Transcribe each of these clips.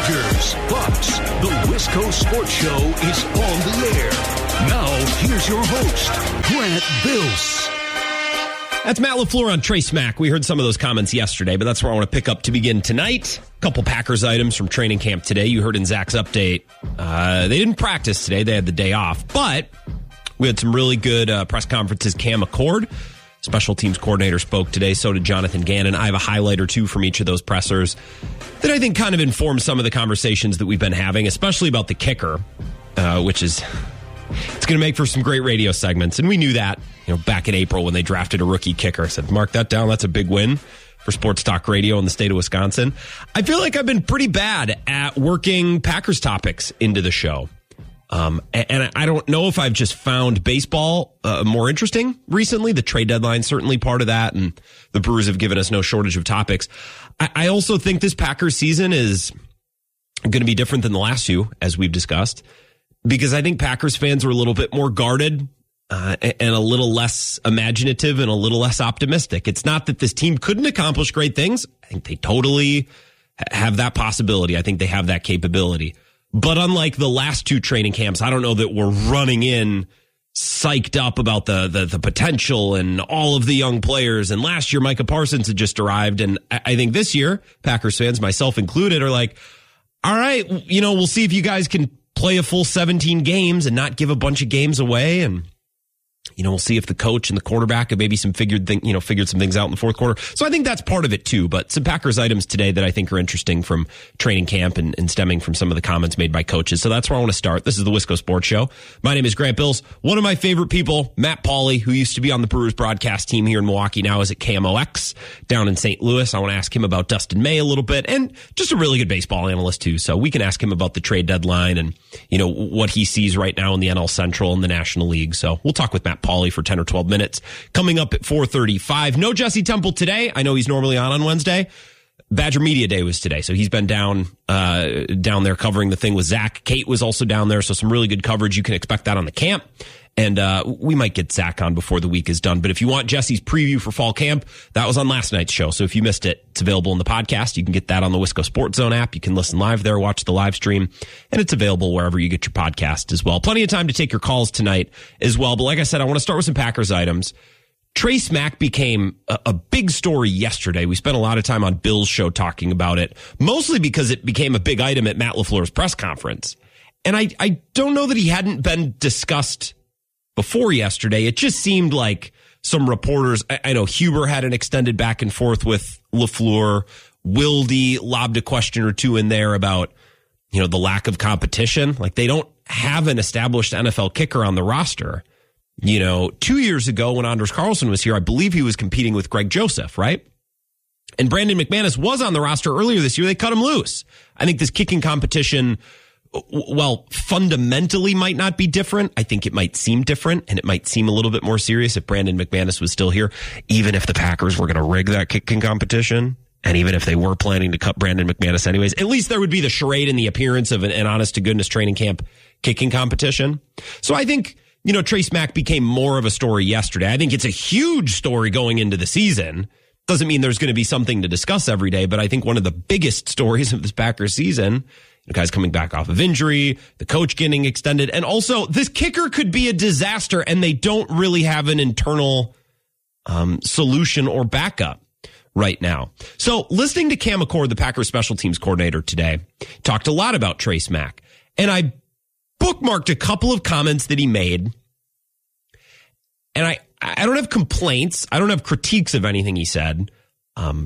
Packers, Bucks, the Wisco Sports Show is on the air. Now, here's your host, Grant Bills. That's Matt LaFleur on Trace Mack. We heard some of those comments yesterday, but that's where I want to pick up to begin tonight. A couple Packers items from training camp today. You heard in Zach's update. They didn't practice today. They had the day off, but we had some really good press conferences. Cam McCord, special teams coordinator, spoke today. So did Jonathan Gannon. I have a highlight or two from each of those pressers that I think kind of inform some of the conversations that we've been having, especially about the kicker, which is... It's going to make for some great radio segments. And we knew that, back in April when they drafted a rookie kicker. I said, mark that down. That's a big win for sports talk radio in the state of Wisconsin. I feel like I've been pretty bad at working Packers topics into the show. And I don't know if I've just found baseball more interesting recently. The trade deadline, certainly part of that. And the Brewers have given us no shortage of topics. I also think this Packers season is going to be different than the last two, as we've discussed. Because I think Packers fans are a little bit more guarded and a little less imaginative and a little less optimistic. It's not that this team couldn't accomplish great things. I think they totally have that possibility. I think they have that capability. But unlike the last two training camps, I don't know that we're running in psyched up about the potential and all of the young players. And last year, Micah Parsons had just arrived. And I think this year, Packers fans, myself included, are like, all right, we'll see if you guys can play a full 17 games and not give a bunch of games away. And, we'll see if the coach and the quarterback have maybe figured some things out in the fourth quarter. So I think that's part of it too. But some Packers items today that I think are interesting from training camp and stemming from some of the comments made by coaches. So that's where I want to start. This is the Wisco Sports Show. My name is Grant Bills. One of my favorite people, Matt Pauley, who used to be on the Brewers broadcast team here in Milwaukee, now is at KMOX down in St. Louis. I want to ask him about Dustin May a little bit, and just a really good baseball analyst too. So we can ask him about the trade deadline and, what he sees right now in the NL Central and the National League. So we'll talk with Matt Pauley for 10 or 12 minutes. Coming up at 4:35. No Jesse Temple today. I know he's normally on Wednesday. Badger Media Day was today, so he's been down there covering the thing with Zach. Kate was also down there, so some really good coverage. You can expect that on the camp. And we might get Zach on before the week is done. But if you want Jesse's preview for fall camp, that was on last night's show. So if you missed it, it's available in the podcast. You can get that on the Wisco Sports Zone app. You can listen live there, watch the live stream, and it's available wherever you get your podcast as well. Plenty of time to take your calls tonight as well. But like I said, I want to start with some Packers items. Trace Mack became a big story yesterday. We spent a lot of time on Bill's show talking about it, mostly because it became a big item at Matt LaFleur's press conference. And I don't know that he hadn't been discussed before yesterday. It just seemed like some reporters, I know Huber had an extended back and forth with LaFleur. Wilde lobbed a question or two in there about, the lack of competition. Like, they don't have an established NFL kicker on the roster. 2 years ago when Anders Carlson was here, I believe he was competing with Greg Joseph, right? And Brandon McManus was on the roster earlier this year. They cut him loose. I think this kicking competition, well, fundamentally might not be different. I think it might seem different, and it might seem a little bit more serious if Brandon McManus was still here, even if the Packers were going to rig that kicking competition, and even if they were planning to cut Brandon McManus anyways. At least there would be the charade and the appearance of an honest-to-goodness training camp kicking competition. So I think, Trace Mack became more of a story yesterday. I think it's a huge story going into the season. Doesn't mean there's going to be something to discuss every day, but I think one of the biggest stories of this Packers season, the guys coming back off of injury, the coach getting extended, and also this kicker could be a disaster, and they don't really have an internal solution or backup right now. So listening to Cam McCord, the Packers special teams coordinator today, talked a lot about Trace Mack, and I bookmarked a couple of comments that he made, and I don't have complaints. I don't have critiques of anything he said. I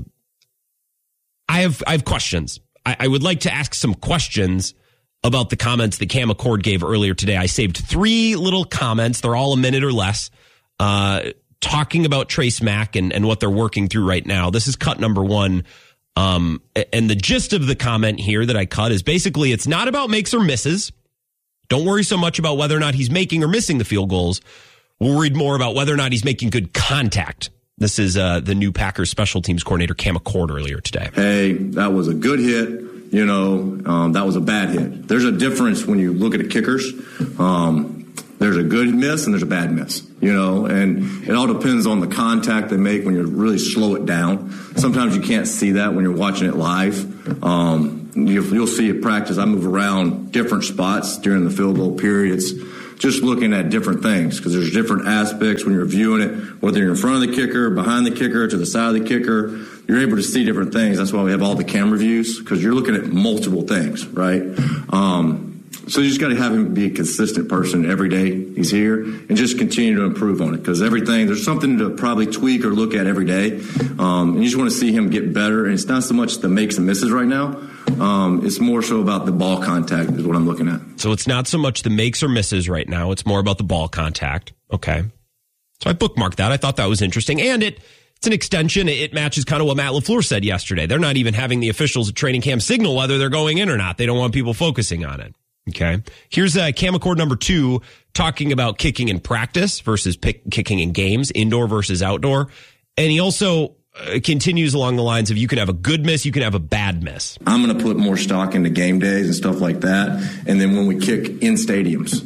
have questions. I would like to ask some questions about the comments that Cam McCord gave earlier today. I saved 3 little comments. They're all a minute or less, talking about Trace Mack and what they're working through right now. This is cut number 1. And the gist of the comment here that I cut is basically it's not about makes or misses. Don't worry so much about whether or not he's making or missing the field goals. We'll read more about whether or not he's making good contact. This is the new Packers special teams coordinator, Cam McCord, earlier today. Hey, that was a good hit. That was a bad hit. There's a difference when you look at the kickers. There's a good miss and there's a bad miss, and it all depends on the contact they make when you really slow it down. Sometimes you can't see that when you're watching it live. you'll see at practice, I move around different spots during the field goal periods, just looking at different things, because there's different aspects when you're viewing it, whether you're in front of the kicker, behind the kicker, to the side of the kicker. You're able to see different things. That's why we have all the camera views, because you're looking at multiple things, right? So you just got to have him be a consistent person every day he's here and just continue to improve on it, because there's something to probably tweak or look at every day. And you just want to see him get better. And it's not so much the makes and misses right now. It's more so about the ball contact is what I'm looking at. So it's not so much the makes or misses right now. It's more about the ball contact. Okay. So I bookmarked that. I thought that was interesting. And it's an extension. It matches kind of what Matt LaFleur said yesterday. They're not even having the officials at training camp signal whether they're going in or not. They don't want people focusing on it. Okay. Here's Cam McCord number 2 talking about kicking in practice versus kicking in games, indoor versus outdoor. And he also continues along the lines of you can have a good miss, you can have a bad miss. I'm going to put more stock into game days and stuff like that. And then when we kick in stadiums,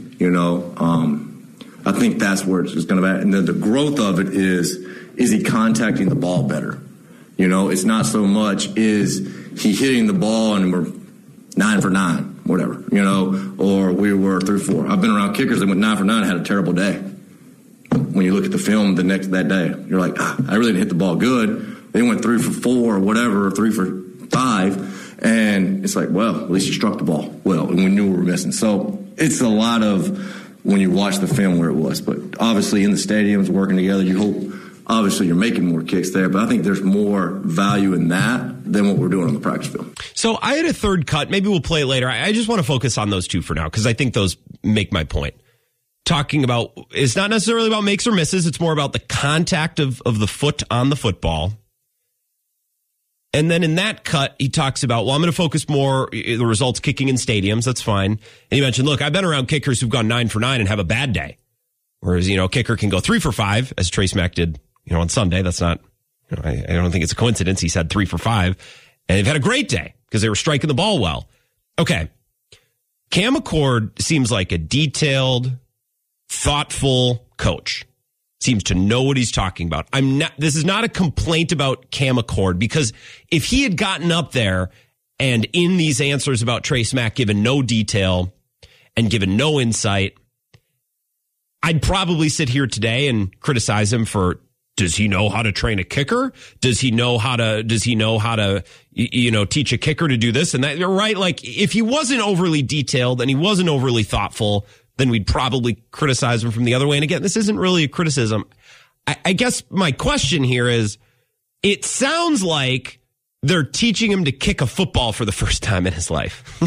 I think that's where it's going to be. And then the growth of it is he contacting the ball better? It's not so much is he hitting the ball and we're 9 for 9. Whatever, or we were 3 for 4. I've been around kickers that went 9 for 9 and had a terrible day. When you look at the film that day, you're like, I really didn't hit the ball good. They went 3 for 4 or whatever, or 3 for 5. And it's like, well, at least you struck the ball well, and we knew we were missing. So it's a lot of when you watch the film where it was. But obviously in the stadiums working together, you hope, obviously you're making more kicks there, but I think there's more value in that than what we're doing on the practice field. So I had a third cut. Maybe we'll play it later. I just want to focus on those two for now, because I think those make my point. Talking about, it's not necessarily about makes or misses. It's more about the contact of the foot on the football. And then in that cut, he talks about, I'm going to focus more the results kicking in stadiums. That's fine. And he mentioned, look, I've been around kickers who've gone 9 for 9 and have a bad day. Whereas, a kicker can go 3 for 5, as Trace Mack did, on Sunday. That's not, I don't think it's a coincidence. He said 3 for 5, and they've had a great day because they were striking the ball well. Okay. Cam McCord seems like a detailed, thoughtful coach. Seems to know what he's talking about. This is not a complaint about Cam McCord, because if he had gotten up there and in these answers about Trace Mack given no detail and given no insight, I'd probably sit here today and criticize him for, does he know how to train a kicker? Does he know how to teach a kicker to do this and that? Right? Like, if he wasn't overly detailed and he wasn't overly thoughtful, then we'd probably criticize him from the other way. And again, this isn't really a criticism. I guess my question here is, it sounds like they're teaching him to kick a football for the first time in his life.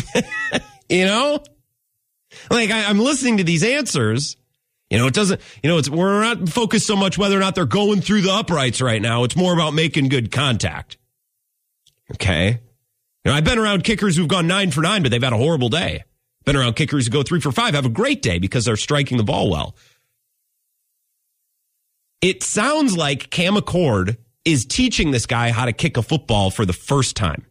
Like, I'm listening to these answers. It doesn't, we're not focused so much whether or not they're going through the uprights right now. It's more about making good contact. Okay. I've been around kickers who've gone 9 for 9, but they've had a horrible day. Been around kickers who go 3 for 5, have a great day because they're striking the ball well. It sounds like Cam McCord is teaching this guy how to kick a football for the first time.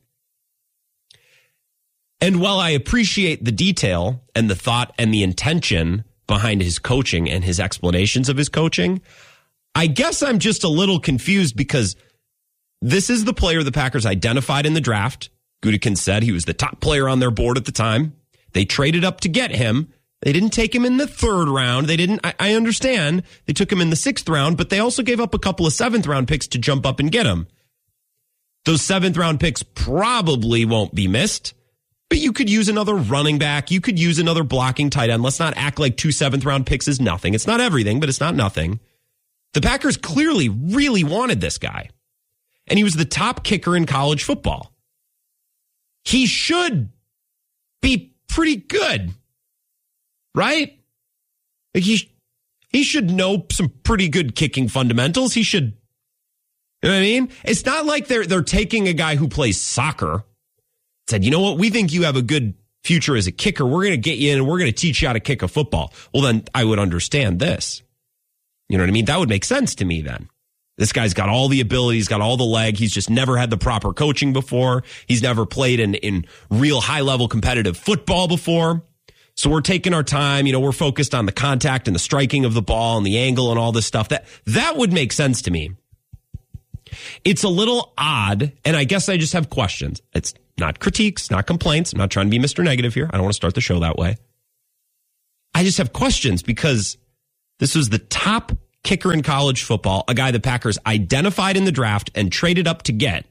And while I appreciate the detail and the thought and the intention behind his coaching and his explanations of his coaching, I guess I'm just a little confused, because this is the player the Packers identified in the draft. Gutekunst said he was the top player on their board at the time. They traded up to get him. They didn't take him in the 3rd round. I understand they took him in the 6th round, but they also gave up a couple of 7th round picks to jump up and get him. Those 7th round picks probably won't be missed, but you could use another running back. You could use another blocking tight end. Let's not act like 2 7th round picks is nothing. It's not everything, but it's not nothing. The Packers clearly really wanted this guy, and he was the top kicker in college football. He should be pretty good, right? Like, he should know some pretty good kicking fundamentals. He should, you know what I mean? It's not like they're taking a guy who plays soccer, said, you know what, we think you have a good future as a kicker. We're going to get you in and we're going to teach you how to kick a football. Well, then I would understand this. You know what I mean? That would make sense to me then. This guy's got all the ability. He's got all the leg. He's just never had the proper coaching before. He's never played in real high-level competitive football before. So we're taking our time. We're focused on the contact and the striking of the ball and the angle and all this stuff. That would make sense to me. It's a little odd, and I guess I just have questions. It's not critiques, not complaints. I'm not trying to be Mr. Negative here. I don't want to start the show that way. I just have questions because this was the top kicker in college football, a guy the Packers identified in the draft and traded up to get.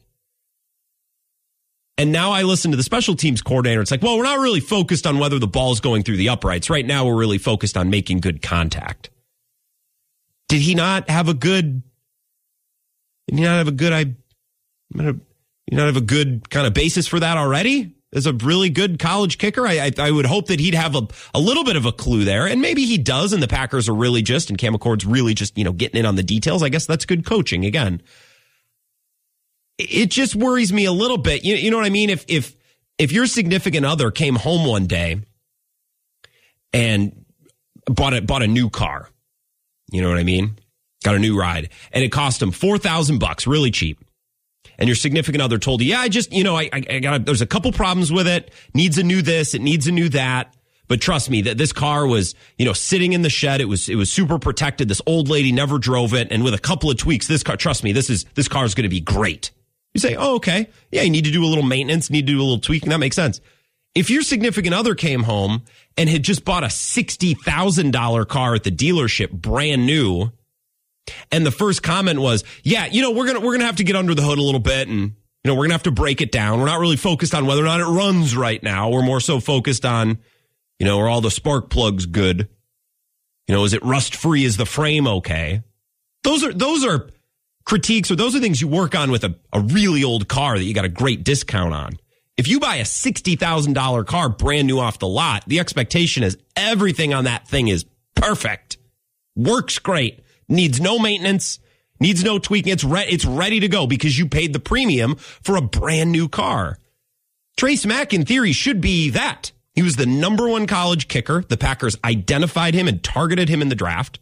And now I listen to the special teams coordinator. It's like, well, we're not really focused on whether the ball's going through the uprights. Right now, we're really focused on making good contact. Did he not have a good kind of basis for that already? As a really good college kicker, I would hope that he'd have a little bit of a clue there. And maybe he does, and the Packers are really just, and Cam McCord's really just, getting in on the details. I guess that's good coaching again. It just worries me a little bit. You know what I mean? If your significant other came home one day and bought a new car, you know what I mean? Got a new ride, and it cost him $4,000, really cheap. And your significant other told you, yeah, I got there's a couple problems with it. Needs a new this, it needs a new that. But trust me, that this car was, sitting in the shed. It was super protected. This old lady never drove it, and with a couple of tweaks, this car, trust me, this car is going to be great. You say, oh, okay. Yeah, you need to do a little maintenance, need to do a little tweaking. That makes sense. If your significant other came home and had just bought a $60,000 car at the dealership, brand new, and the first comment was, yeah, we're going to have to get under the hood a little bit, and we're going to have to break it down. We're not really focused on whether or not it runs right now. We're more so focused on, are all the spark plugs good? Is it rust free? Is the frame okay? Those are critiques, or those are things you work on with a really old car that you got a great discount on. If you buy a $60,000 car brand new off the lot, the expectation is everything on that thing is perfect. Works great. Needs no maintenance. Needs no tweaking. It's ready to go because you paid the premium for a brand new car. Trace Mack, in theory, should be that. He was the number one college kicker. The Packers identified him and targeted him in the draft.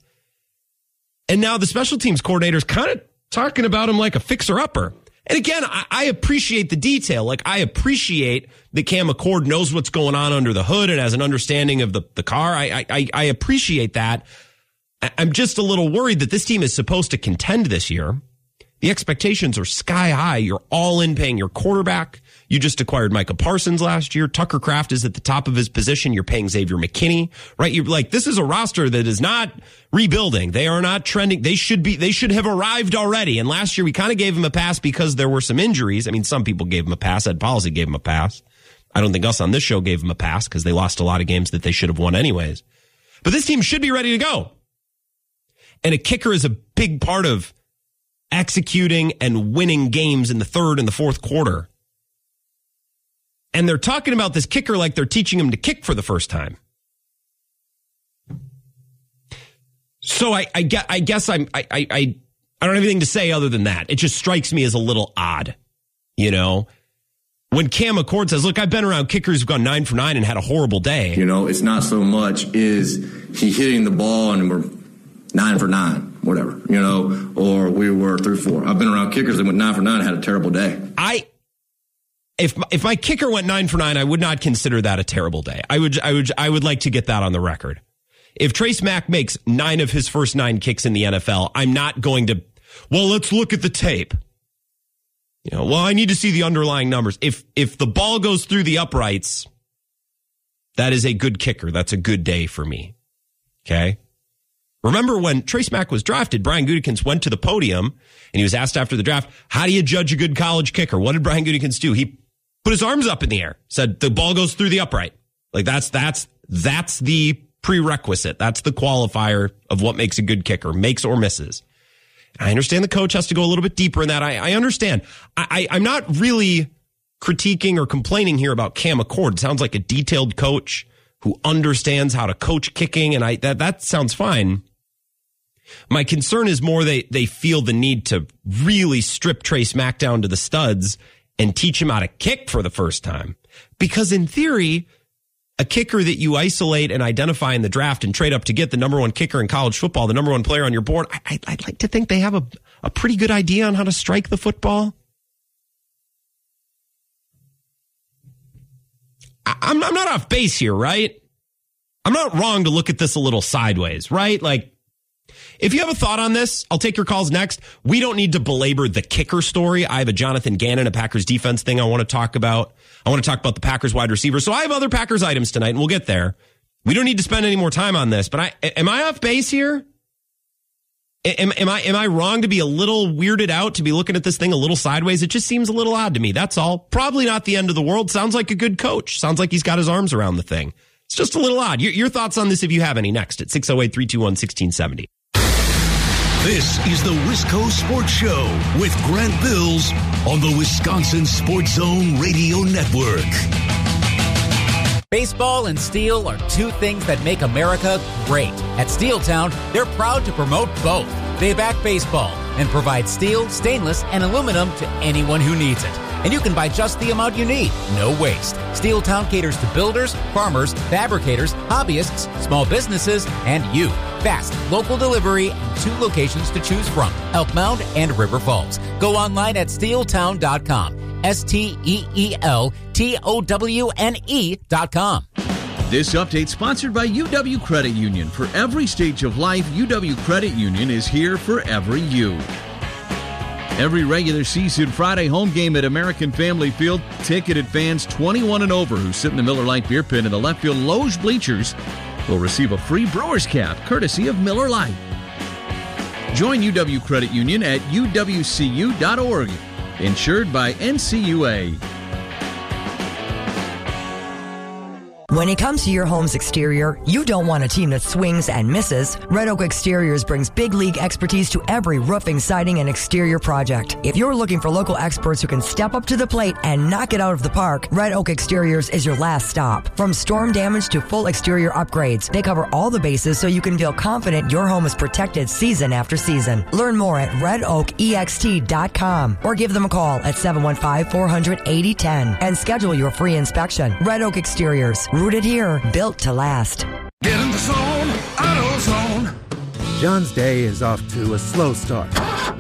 And now the special teams coordinator's kind of talking about him like a fixer-upper. And again, I appreciate the detail. Like, I appreciate that Cam McCord knows what's going on under the hood and has an understanding of the car. I appreciate that. I'm just a little worried that this team is supposed to contend this year. The expectations are sky high. You're all in paying your quarterback. You just acquired Micah Parsons last year. Tucker Kraft is at the top of his position. You're paying Xavier McKinney, right? You're like, this is a roster that is not rebuilding. They are not trending. They should have arrived already. And last year we kind of gave him a pass because there were some injuries. I mean, some people gave him a pass. Ed Policy gave him a pass. I don't think us on this show gave him a pass because they lost a lot of games that they should have won anyways. But this team should be ready to go. And a kicker is a big part of executing and winning games in the third and the fourth quarter. And they're talking about this kicker like they're teaching him to kick for the first time. So I guess I don't have anything to say other than that. It just strikes me as a little odd, When Cam McCord says, look, I've been around kickers who've gone 9 for 9 and had a horrible day. It's not so much is he hitting the ball and we're 9 for 9, whatever, or we were 3 for 4. I've been around kickers that went 9 for 9 and had a terrible day. If my kicker went 9 for 9, I would not consider that a terrible day. I would like to get that on the record. If Trace Mack makes 9 of his first 9 kicks in the NFL, I'm not going to, let's look at the tape. I need to see the underlying numbers. If the ball goes through the uprights, that is a good kicker. That's a good day for me. Okay? Remember when Trace Mack was drafted, Brian Gutekunst went to the podium and he was asked after the draft, how do you judge a good college kicker? What did Brian Gutekunst do? He put his arms up in the air, said the ball goes through the upright. Like that's the prerequisite. That's the qualifier of what makes a good kicker, makes or misses. I understand the coach has to go a little bit deeper in that. I understand. I'm not really critiquing or complaining here about Cam McCord. It sounds like a detailed coach who understands how to coach kicking, and that sounds fine. My concern is more they feel the need to really strip Trace Mack down to the studs and teach him how to kick for the first time. Because in theory, a kicker that you isolate and identify in the draft and trade up to get the number one kicker in college football, the number one player on your board, I'd like to think they have a pretty good idea on how to strike the football. I'm not off base here, right? I'm not wrong to look at this a little sideways, right? Like, If you have a thought on this, I'll take your calls next. We don't need to belabor the kicker story. I have a Jonathan Gannon, a Packers defense thing I want to talk about. I want to talk about the Packers wide receiver. So I have other Packers items tonight, and we'll get there. We don't need to spend any more time on this, but am I off base here? Am I wrong to be a little weirded out, to be looking at this thing a little sideways? It just seems a little odd to me. That's all. Probably not the end of the world. Sounds like a good coach. Sounds like he's got his arms around the thing. It's just a little odd. Your thoughts on this, if you have any, next at 608-321-1670. This is the Wisco Sports Show with Grant Bills on the Wisconsin Sports Zone Radio Network. Baseball and steel are two things that make America great. At Steeltown, they're proud to promote both. They back baseball and provide steel, stainless, and aluminum to anyone who needs it. And you can buy just the amount you need. No waste. Steeltown caters to builders, farmers, fabricators, hobbyists, small businesses, and you. Fast, local delivery, and 2 locations to choose from, Elk Mound and River Falls. Go online at steeltown.com. STEELTOWNE.com. This update sponsored by UW Credit Union. For every stage of life, UW Credit Union is here for every you. Every regular season Friday home game at American Family Field, ticketed fans 21 and over who sit in the Miller Lite beer pit in the left field Loge bleachers will receive a free Brewers cap courtesy of Miller Lite. Join UW Credit Union at uwcu.org. Insured by NCUA. When it comes to your home's exterior, you don't want a team that swings and misses. Red Oak Exteriors brings big league expertise to every roofing, siding, and exterior project. If you're looking for local experts who can step up to the plate and knock it out of the park, Red Oak Exteriors is your last stop. From storm damage to full exterior upgrades, they cover all the bases so you can feel confident your home is protected season after season. Learn more at redoakext.com or give them a call at 715-400-8010 and schedule your free inspection. Red Oak Exteriors. Rooted here, built to last. Get in the zone, AutoZone. John's day is off to a slow start.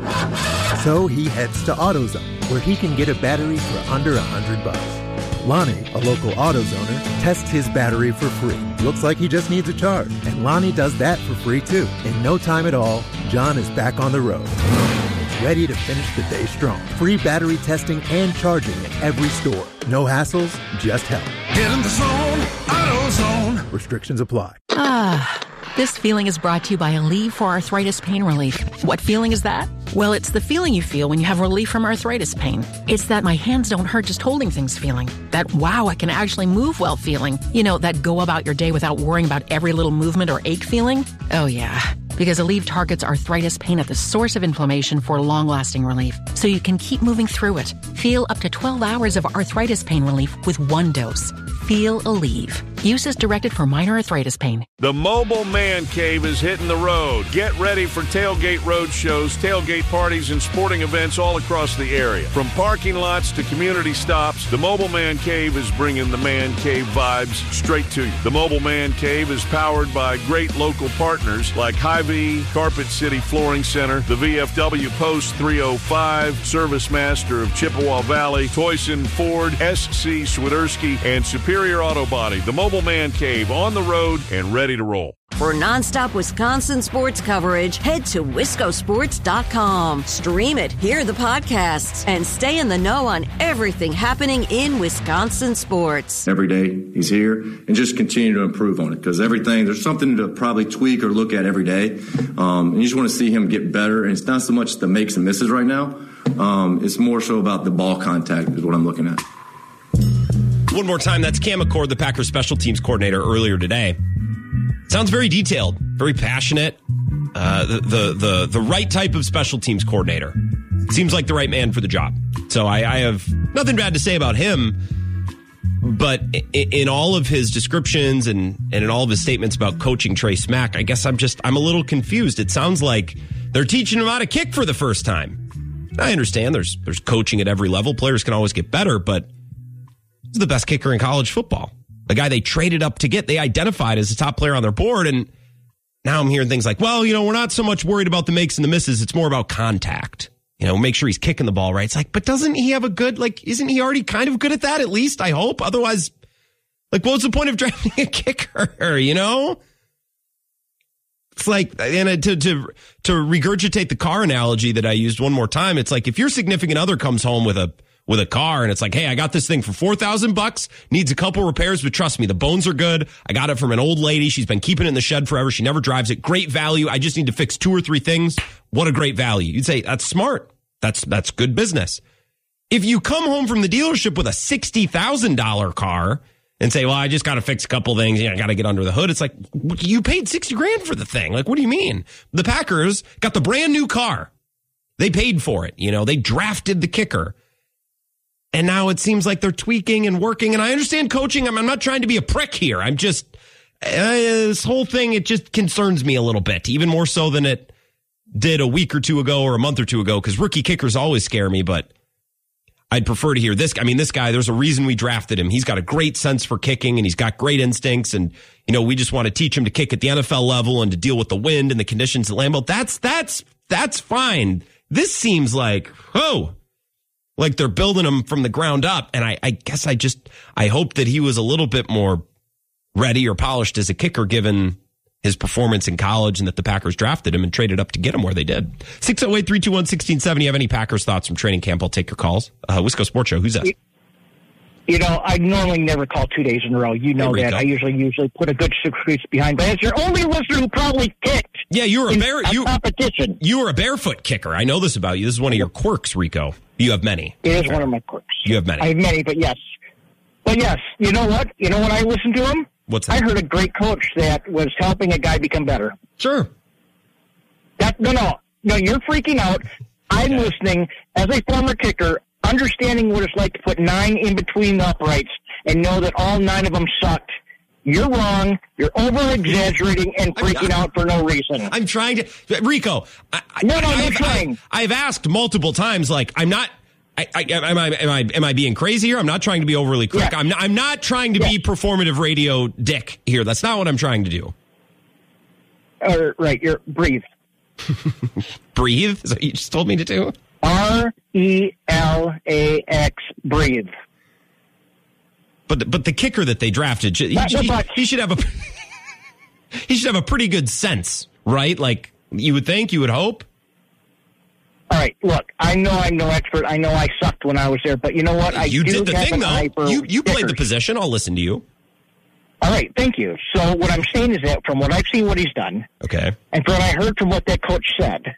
So he heads to AutoZone, where he can get a battery for under $100. Lonnie, a local AutoZoner, tests his battery for free. Looks like he just needs a charge, and Lonnie does that for free too. In no time at all, John is back on the road. Ready to finish the day strong. Free battery testing and charging at every store. No hassles, just help. Get in the zone, AutoZone. Restrictions apply. This feeling is brought to you by Aleve for Arthritis Pain Relief. What feeling is that? Well, it's the feeling you feel when you have relief from arthritis pain. It's that my hands don't hurt just holding things feeling. That, wow, I can actually move well feeling. You know, that go about your day without worrying about every little movement or ache feeling. Oh, yeah. Because Aleve targets arthritis pain at the source of inflammation for long-lasting relief, so you can keep moving through it. Feel up to 12 hours of arthritis pain relief with 1 dose. Feel Aleve. Use is directed for minor arthritis pain. The Mobile Man Cave is hitting the road. Get ready for tailgate road shows, tailgate parties, and sporting events all across the area. From parking lots to community stops, the Mobile Man Cave is bringing the Man Cave vibes straight to you. The Mobile Man Cave is powered by great local partners like Hy-Vee, Carpet City Flooring Center, the VFW Post 305, Service Master of Chippewa Valley, Toyson Ford, SC Swiderski, and Superior Auto Body. The Mobile Man Cave on the road and ready to roll. For nonstop Wisconsin sports coverage, head to wiscosports.com. Stream it, hear the podcasts, and stay in the know on everything happening in Wisconsin sports. Every day he's here, and just continue to improve on it, because there's something to probably tweak or look at every day. And you just want to see him get better. And it's not so much the makes and misses right now. It's more so about the ball contact is what I'm looking at. One more time, that's Cam McCord, the Packers special teams coordinator, earlier today. Sounds very detailed, very passionate. The right type of special teams coordinator. Seems like the right man for the job. So I have nothing bad to say about him. But in all of his descriptions and in all of his statements about coaching Trey Smack, I guess I'm a little confused. It sounds like they're teaching him how to kick for the first time. I understand there's coaching at every level. Players can always get better, but he's the best kicker in college football. The guy they traded up to get, they identified as a top player on their board. And now I'm hearing things like, well, we're not so much worried about the makes and the misses. It's more about contact. Make sure he's kicking the ball right. It's like, but doesn't he have a good, isn't he already kind of good at that? At least, I hope. Otherwise, what's the point of drafting a kicker, It's It's like, and to regurgitate the car analogy that I used one more time, it's like if your significant other comes home with a car and it's like, hey, I got this thing for $4,000, needs a couple repairs, but trust me, the bones are good. I got it from an old lady. She's been keeping it in the shed forever. She never drives it. Great value. I just need to fix 2 or 3 things. What a great value. You'd say that's smart. That's good business. If you come home from the dealership with a $60,000 car and say, well, I just got to fix a couple things. I got to get under the hood. It's like, you paid $60,000 for the thing. Like, what do you mean? The Packers got the brand new car. They paid for it. They drafted the kicker. And now it seems like they're tweaking and working. And I understand coaching. I'm not trying to be a prick here. I'm just, this whole thing, it just concerns me a little bit, even more so than it did a week or two ago or a month or two ago, because rookie kickers always scare me, but I'd prefer to hear this. I mean, this guy, there's a reason we drafted him. He's got a great sense for kicking and he's got great instincts. And, we just want to teach him to kick at the NFL level and to deal with the wind and the conditions at Lambeau. That's fine. This seems like, like they're building him from the ground up. And I guess I hope that he was a little bit more ready or polished as a kicker given his performance in college and that the Packers drafted him and traded up to get him where they did. 608-321-1670. You have any Packers thoughts from training camp? I'll take your calls. Wisco Sports Show. Who's that? I normally never call 2 days in a row. You know that. I usually put a good 6 weeks behind. But as your only listener who probably kicked you were competition. You were a barefoot kicker. I know this about you. This is one of your quirks, Rico. You have many. It is one of my quirks. You have many. I have many, but yes. You know what? You know when I listened to him? What's that? I heard a great coach that was helping a guy become better. Sure. No, you're freaking out. I'm listening as a former kicker, understanding what it's like to put 9 in between the uprights and know that all 9 of them sucked. You're wrong. You're over-exaggerating and freaking out for no reason. I'm trying to... Rico, I've asked multiple times, like, I'm not... Am I being crazy here? I'm not trying to be overly quick. Yeah. I'm not trying to be performative radio dick here. That's not what I'm trying to do. Right. You're breathe. Breathe? Is that what you just told me to do? RELAX. Breathe. But the kicker that they drafted, he should have a pretty good sense, right? Like you would think, you would hope. All right, look, I know I'm no expert. I know I sucked when I was there, but you know what? You did the thing, though. You played the position. I'll listen to you. All right, thank you. So what I'm saying is that from what I've seen what he's done, okay, and from what I heard from what that coach said,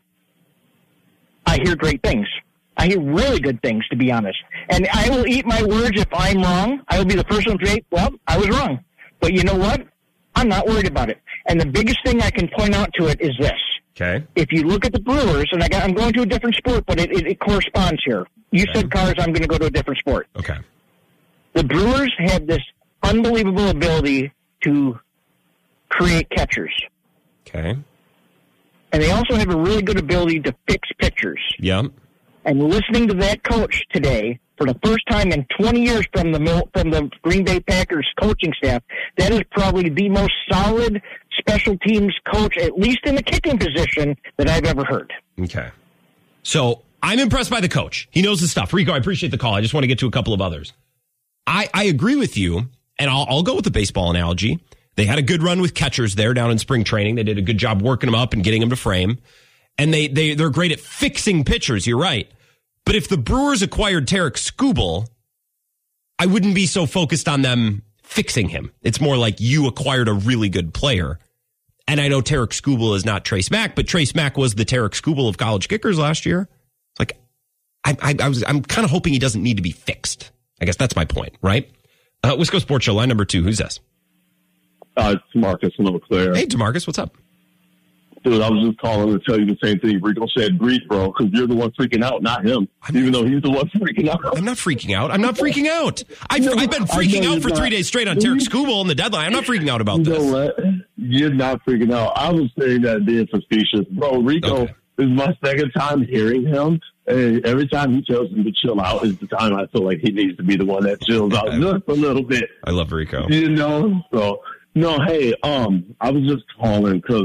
I hear great things. I hear really good things, to be honest. And I will eat my words if I'm wrong. I will be the person to say, well, I was wrong. But you know what? I'm not worried about it. And the biggest thing I can point out to it is this. Okay. If you look at the Brewers, and I'm going to a different sport, but it corresponds here. You said cars, I'm going to go to a different sport. Okay. The Brewers had this unbelievable ability to create catchers. Okay. And they also have a really good ability to fix pitchers. Yeah. And listening to that coach today, for the first time in 20 years from the Green Bay Packers coaching staff, that is probably the most solid special teams coach, at least in the kicking position, that I've ever heard. Okay. So I'm impressed by the coach. He knows his stuff. Rico, I appreciate the call. I just want to get to a couple of others. I agree with you, and I'll go with the baseball analogy. They had a good run with catchers there down in spring training. They did a good job working them up and getting them to frame. And they're great at fixing pitchers. You're right. But if the Brewers acquired Tarik Skubal, I wouldn't be so focused on them fixing him. It's more like you acquired a really good player. And I know Tarik Skubal is not Trace Mack, but Trace Mack was the Tarik Skubal of college kickers last year. It's like, I'm kind of hoping he doesn't need to be fixed. I guess that's my point, right? Wisco Sports Show, line number 2. Who's this? It's Demarcus in Eau Claire. Hey, Demarcus, what's up? Dude, I was just calling to tell you the same thing Rico said. Breathe, bro, because you're the one freaking out, not him. Even though he's the one freaking out. I'm not freaking out. I've been freaking out for 3 days straight on Tarik Skubal in the deadline. I'm not freaking out about this. You know what? You're not freaking out. I was saying that being facetious. Bro, Rico is my second time hearing him. And every time he tells him to chill out is the time I feel like he needs to be the one that chills out just a little bit. I love Rico. You know? So, no, hey, I was just calling because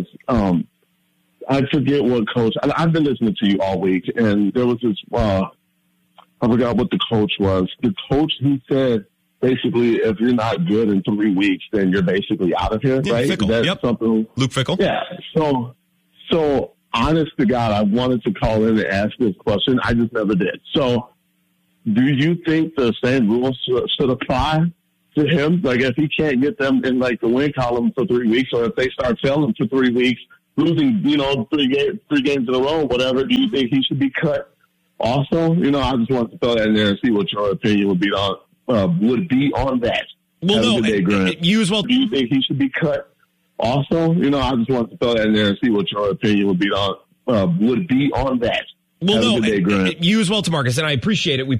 I forget what coach. I've been listening to you all week, and there was this. I forgot what the coach was. The coach, he said basically, if you're not good in 3 weeks, then you're basically out of here, right? Fickell. That's something. Luke Fickell. Yeah. So honest to God, I wanted to call in and ask this question. I just never did. So do you think the same rules should apply to him? Like, if he can't get them in, like, the win column for 3 weeks, or if they start failing for 3 weeks, losing, three games in a row, whatever, do you think he should be cut also? I just wanted to throw that in there and see what your opinion would be on that. Well, no, you as well. Do you think he should be cut also? I just wanted to throw that in there and see what your opinion would be on that. Well, no, you as well, Tamarcus, and I appreciate it. We